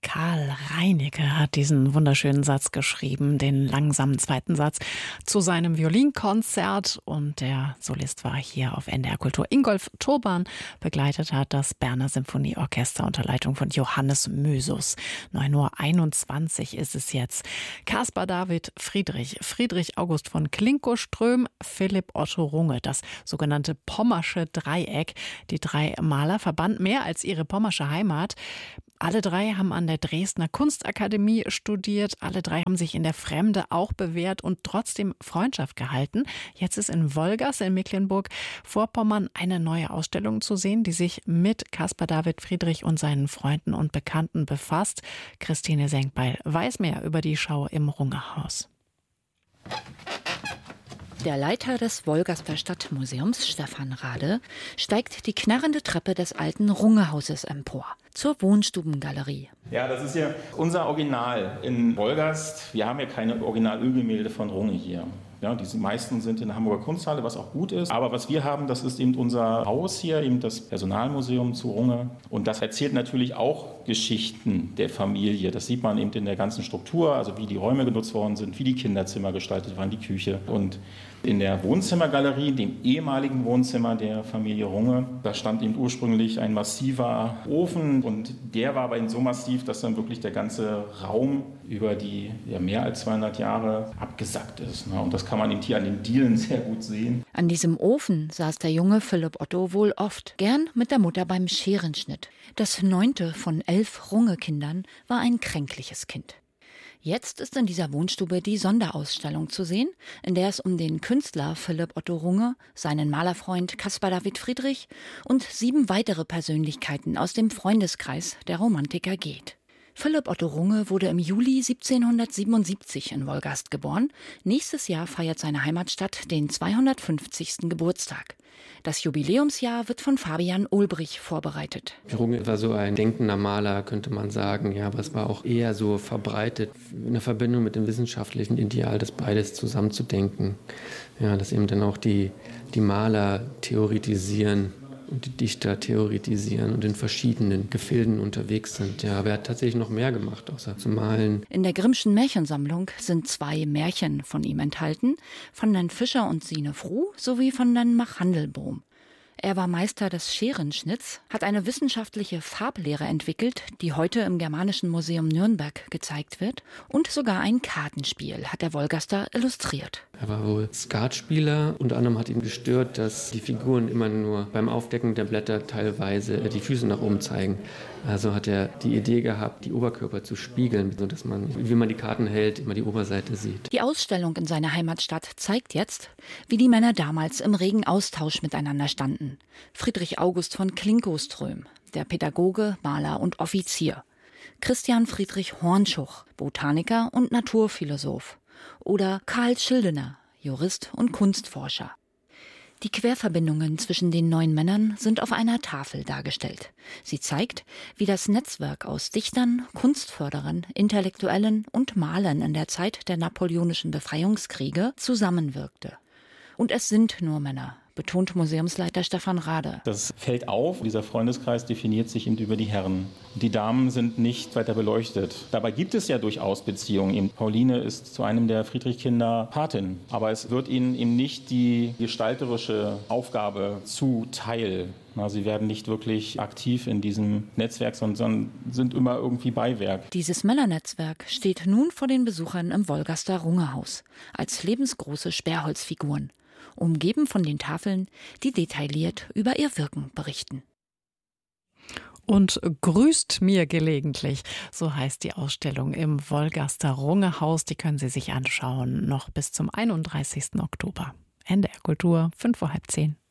Karl Reinecke hat diesen wunderschönen Satz geschrieben, den langsamen zweiten Satz zu seinem Violinkonzert. Und der Solist war hier auf NDR Kultur. Ingolf Turban begleitet hat das Berner Symphonieorchester unter Leitung von Johannes Mösus. 9:21 Uhr ist es jetzt. Caspar David Friedrich, Friedrich August von Klinkoström, Philipp Otto Runge, das sogenannte Pommersche Dreieck. Die drei Maler verband mehr als ihre pommersche Heimat. Alle drei haben an der Dresdner Kunstakademie studiert. Alle drei haben sich in der Fremde auch bewährt und trotzdem Freundschaft gehalten. Jetzt ist in Wolgast in Mecklenburg-Vorpommern eine neue Ausstellung zu sehen, die sich mit Caspar David Friedrich und seinen Freunden und Bekannten befasst. Christine Senkbeil weiß mehr über die Schau im Rungehaus. Der Leiter des Wolgaster Stadtmuseums, Stefan Rade, steigt die knarrende Treppe des alten Rungehauses empor, zur Wohnstubengalerie. Ja, das ist ja unser Original in Wolgast. Wir haben ja keine Original-Ölgemälde von Runge hier. Ja, die meisten sind in der Hamburger Kunsthalle, was auch gut ist. Aber was wir haben, das ist eben unser Haus hier, eben das Personalmuseum zu Runge. Und das erzählt natürlich auch Geschichten der Familie. Das sieht man eben in der ganzen Struktur, also wie die Räume genutzt worden sind, wie die Kinderzimmer gestaltet waren, die Küche. Und in der Wohnzimmergalerie, dem ehemaligen Wohnzimmer der Familie Runge, da stand eben ursprünglich ein massiver Ofen. Und der war aber eben so massiv, dass dann wirklich der ganze Raum über die mehr als 200 Jahre abgesackt ist. Und das kann man eben hier an den Dielen sehr gut sehen. An diesem Ofen saß der junge Philipp Otto wohl oft, gern mit der Mutter beim Scherenschnitt. Das 9. von 11 Runge-Kindern war ein kränkliches Kind. Jetzt ist in dieser Wohnstube die Sonderausstellung zu sehen, in der es um den Künstler Philipp Otto Runge, seinen Malerfreund Caspar David Friedrich und 7 weitere Persönlichkeiten aus dem Freundeskreis der Romantiker geht. Philipp Otto Runge wurde im Juli 1777 in Wolgast geboren. Nächstes Jahr feiert seine Heimatstadt den 250. Geburtstag. Das Jubiläumsjahr wird von Fabian Ulbrich vorbereitet. Runge war so ein denkender Maler, könnte man sagen. Ja, aber es war auch eher so verbreitet in der Verbindung mit dem wissenschaftlichen Ideal, das beides zusammenzudenken. Ja, dass eben dann auch die Maler theoretisieren und die Dichter theoretisieren und in verschiedenen Gefilden unterwegs sind. Ja, aber er hat tatsächlich noch mehr gemacht, außer zu malen. In der Grimmschen Märchensammlung sind 2 Märchen von ihm enthalten, von den Fischer und Sine Fruh sowie von den Machandelboom. Er war Meister des Scherenschnitts, hat eine wissenschaftliche Farblehre entwickelt, die heute im Germanischen Museum Nürnberg gezeigt wird, und sogar ein Kartenspiel hat der Wolgaster illustriert. Er war wohl Skatspieler. Unter anderem hat ihn gestört, dass die Figuren immer nur beim Aufdecken der Blätter teilweise die Füße nach oben zeigen. Also hat er die Idee gehabt, die Oberkörper zu spiegeln, sodass man, wie man die Karten hält, immer die Oberseite sieht. Die Ausstellung in seiner Heimatstadt zeigt jetzt, wie die Männer damals im regen Austausch miteinander standen. Friedrich August von Klinkoström, der Pädagoge, Maler und Offizier. Christian Friedrich Hornschuch, Botaniker und Naturphilosoph. Oder Karl Schildener, Jurist und Kunstforscher. Die Querverbindungen zwischen den 9 Männern sind auf einer Tafel dargestellt. Sie zeigt, wie das Netzwerk aus Dichtern, Kunstförderern, Intellektuellen und Malern in der Zeit der napoleonischen Befreiungskriege zusammenwirkte. Und es sind nur Männer, betont Museumsleiter Stefan Rade. Das fällt auf, dieser Freundeskreis definiert sich eben über die Herren. Die Damen sind nicht weiter beleuchtet. Dabei gibt es ja durchaus Beziehungen. Eben Pauline ist zu einem der Friedrich-Kinder Patin. Aber es wird ihnen eben nicht die gestalterische Aufgabe zuteil. Sie werden nicht wirklich aktiv in diesem Netzwerk, sondern sind immer irgendwie Beiwerk. Dieses Männernetzwerk steht nun vor den Besuchern im Wolgaster Rungehaus als lebensgroße Sperrholzfiguren, umgeben von den Tafeln, die detailliert über ihr Wirken berichten. Und grüßt mir gelegentlich, so heißt die Ausstellung im Wolgaster Rungehaus. Die können Sie sich anschauen, noch bis zum 31. Oktober. NDR Kultur, 5:30 Uhr.